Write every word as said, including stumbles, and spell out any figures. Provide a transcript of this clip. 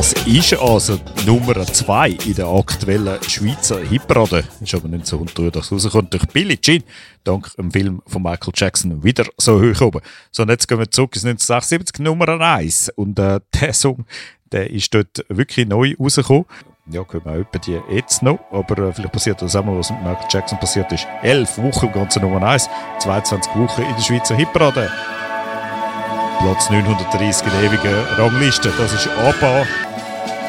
Das ist also Nummer zwei in der aktuellen Schweizer Hitparade. Ist aber nicht so unter das rauskommt durch Billie Jean, dank dem Film von Michael Jackson, wieder so hoch oben. So, und jetzt gehen wir zurück ins neunzehnhundertsechsundsiebzig, Nummer eins. Und äh, der Song, der ist dort wirklich neu rausgekommen. Ja, können wir auch etwa die jetzt noch, aber äh, vielleicht passiert das auch mal, was mit Michael Jackson passiert ist. Elf Wochen im ganzen Nummer eins, zweiundzwanzig Wochen in der Schweizer Hitparade. Platz neunhundertdreißig in der ewigen Rangliste, das ist ABBA.